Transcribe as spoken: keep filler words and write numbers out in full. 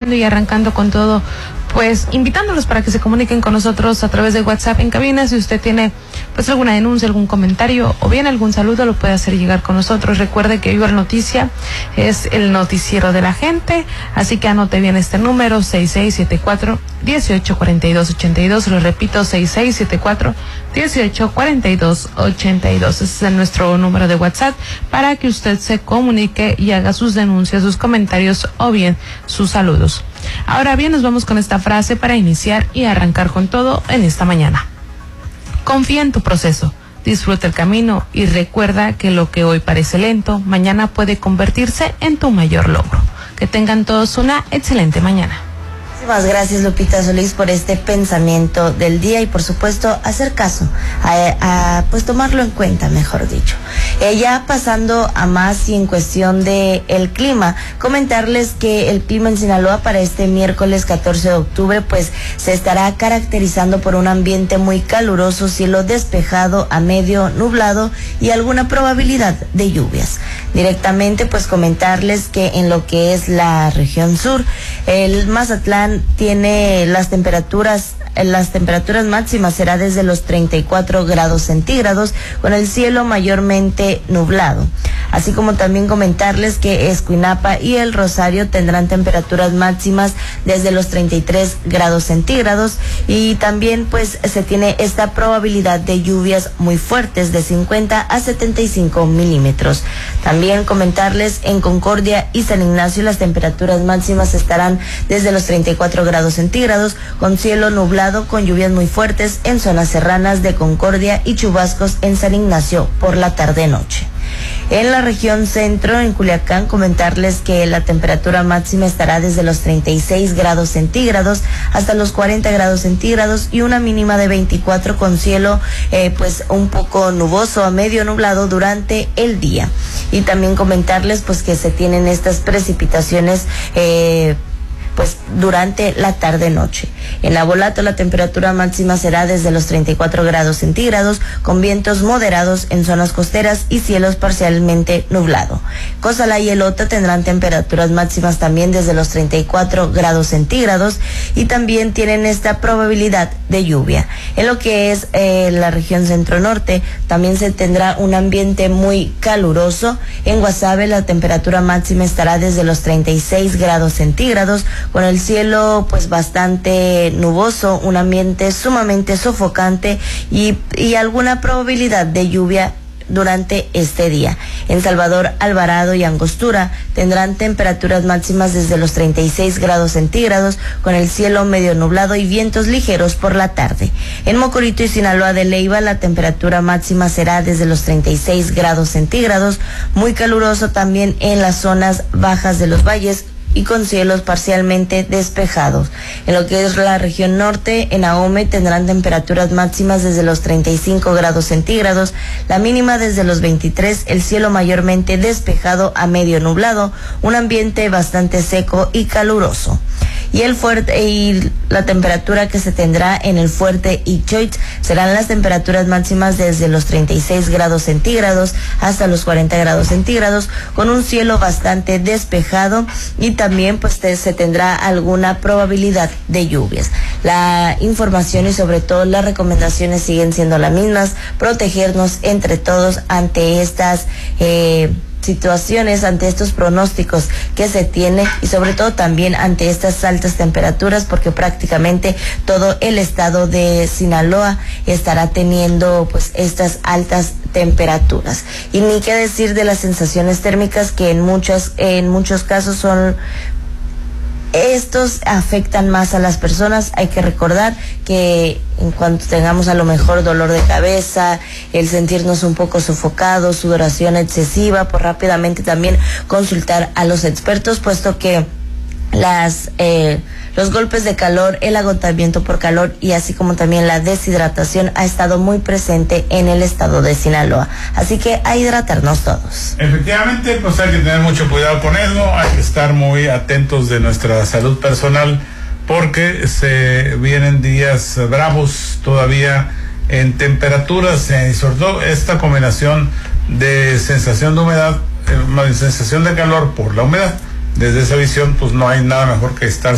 iniciando y arrancando con todo, pues invitándolos para que se comuniquen con nosotros a través de WhatsApp en cabina. Si usted tiene pues alguna denuncia, algún comentario o bien algún saludo, lo puede hacer llegar con nosotros. Recuerde que Viva la Noticia es el noticiero de la gente, así que anote bien este número: seis seis siete cuatro, uno ocho cuatro dos ocho dos. Lo repito, seis seis siete cuatro, uno ocho cuatro dos ocho dos. Ese es nuestro número de WhatsApp para que usted se comunique y haga sus denuncias, sus comentarios o bien sus saludos. Ahora bien, nos vamos con esta frase para iniciar y arrancar con todo en esta mañana. Confía en tu proceso, disfruta el camino y recuerda que lo que hoy parece lento, mañana puede convertirse en tu mayor logro. Que tengan todos una excelente mañana. Muchísimas gracias, Lupita Solís, por este pensamiento del día y por supuesto hacer caso, a, a pues tomarlo en cuenta, mejor dicho. Eh, ya pasando a más y en cuestión de el clima, comentarles que el clima en Sinaloa para este miércoles catorce de octubre pues se estará caracterizando por un ambiente muy caluroso, cielo despejado a medio nublado y alguna probabilidad de lluvias. Directamente pues comentarles que en lo que es la región sur, el Mazatlán tiene las temperaturas, las temperaturas máximas será desde los treinta y cuatro grados centígrados con el cielo mayormente nublado. Así como también comentarles que Escuinapa y El Rosario tendrán temperaturas máximas desde los treinta y tres grados centígrados y también pues se tiene esta probabilidad de lluvias muy fuertes de cincuenta a setenta y cinco milímetros. También comentarles en Concordia y San Ignacio las temperaturas máximas estarán desde los treinta y cuatro grados centígrados con cielo nublado con lluvias muy fuertes en zonas serranas de Concordia y chubascos en San Ignacio por la tarde-noche. En la región centro, en Culiacán, comentarles que la temperatura máxima estará desde los treinta y seis grados centígrados hasta los cuarenta grados centígrados y una mínima de veinticuatro con cielo eh, pues un poco nuboso a medio nublado durante el día. Y también comentarles pues que se tienen estas precipitaciones eh, pues durante la tarde-noche. En Navolato la temperatura máxima será desde los treinta y cuatro grados centígrados con vientos moderados en zonas costeras y cielos parcialmente nublado. Cozalá y Elota tendrán temperaturas máximas también desde los treinta y cuatro grados centígrados y también tienen esta probabilidad de lluvia. En lo que es eh, la región centro-norte también se tendrá un ambiente muy caluroso. En Guasave la temperatura máxima estará desde los treinta y seis grados centígrados con el cielo pues bastante nuboso, un ambiente sumamente sofocante y, y alguna probabilidad de lluvia durante este día. En Salvador, Alvarado y Angostura tendrán temperaturas máximas desde los treinta y seis grados centígrados con el cielo medio nublado y vientos ligeros por la tarde. En Mocorito y Sinaloa de Leiva la temperatura máxima será desde los treinta y seis grados centígrados, muy caluroso también en las zonas bajas de los valles y con cielos parcialmente despejados. En lo que es la región norte, en Ahome tendrán temperaturas máximas desde los treinta y cinco grados centígrados, la mínima desde los veintitrés, el cielo mayormente despejado a medio nublado, un ambiente bastante seco y caluroso. Y el fuerte y la temperatura que se tendrá en el Fuerte y Choix serán las temperaturas máximas desde los treinta y seis grados centígrados hasta los cuarenta grados centígrados con un cielo bastante despejado y también pues te, se tendrá alguna probabilidad de lluvias. La información y sobre todo las recomendaciones siguen siendo las mismas: protegernos entre todos ante estas eh, situaciones, ante estos pronósticos que se tiene y sobre todo también ante estas altas temperaturas, porque prácticamente todo el estado de Sinaloa estará teniendo pues estas altas temperaturas. Y ni qué decir de las sensaciones térmicas que en muchos en muchos casos son estos afectan más a las personas. Hay que recordar que en cuanto tengamos a lo mejor dolor de cabeza, el sentirnos un poco sofocados, sudoración excesiva, pues rápidamente también consultar a los expertos, puesto que las eh, los golpes de calor, el agotamiento por calor y así como también la deshidratación ha estado muy presente en el estado de Sinaloa. Así que a hidratarnos todos. Efectivamente, pues hay que tener mucho cuidado con eso, hay que estar muy atentos de nuestra salud personal porque se vienen días bravos todavía en temperaturas, eh, y sobre todo esta combinación de sensación de humedad, eh, sensación de calor por la humedad. Desde esa visión, pues no hay nada mejor que estar